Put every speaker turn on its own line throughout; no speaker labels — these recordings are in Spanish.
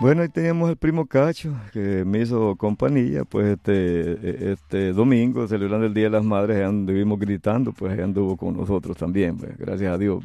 Bueno, ahí teníamos el primo Cacho, que me hizo compañía, pues este domingo, celebrando el Día de las Madres, ahí anduvimos gritando, pues ahí anduvo con nosotros también, pues gracias a Dios.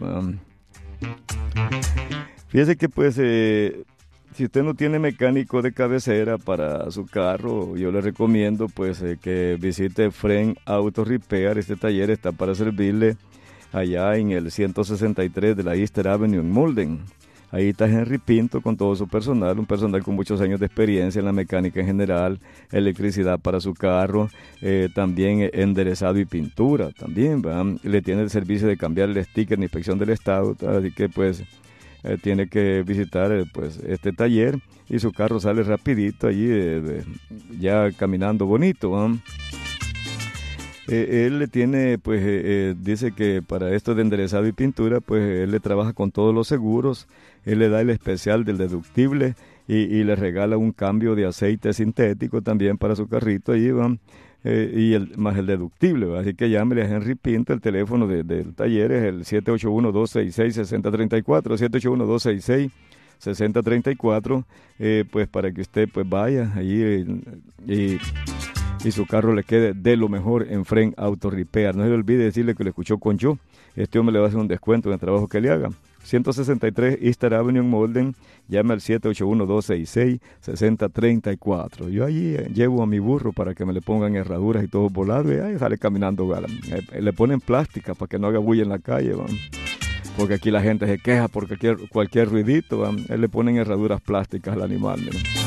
Fíjese que pues si usted no tiene mecánico de cabecera para su carro, yo le recomiendo pues que visite Fren Auto Repair. Este taller está para servirle allá en el 163 de la Easter Avenue en Molden. Ahí está Henry Pinto con todo su personal, un personal con muchos años de experiencia en la mecánica en general, electricidad para su carro, también enderezado y pintura, también, ¿verdad? Le tiene el servicio de cambiar el sticker de inspección del estado, así que pues tiene que visitar pues este taller y su carro sale rapidito allí, ya caminando bonito, ¿verdad? Él le tiene, pues, dice que para esto de enderezado y pintura, pues, él le trabaja con todos los seguros, él le da el especial del deductible y le regala un cambio de aceite sintético también para su carrito, allí van, más el deductible, ¿va? Así que llámele a Henry Pinto, el teléfono del taller es el 781-266-6034, 781-266-6034, pues, para que usted, pues, vaya allí y su carro le quede de lo mejor en Fren Auto Repair. No se le olvide decirle que lo escuchó con yo. Este hombre le va a hacer un descuento en el trabajo que le haga. 163 Easter Avenue en Molden. Llame al 781-266-6034. Yo allí llevo a mi burro para que me le pongan herraduras y todo volado y ahí sale caminando. Le ponen plástica para que no haga bulla en la calle. ¿Va? Porque aquí la gente se queja por cualquier ruidito. ¿Va? Él le ponen herraduras plásticas al animal. ¿No?